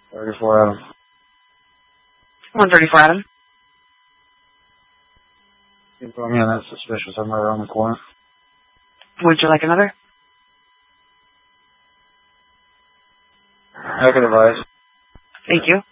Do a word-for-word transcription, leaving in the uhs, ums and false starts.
thirty-four Adam. one thirty-four Adam. You can put me on that suspicious. I'm right around the corner. Would you like another? I can advise. Thank you.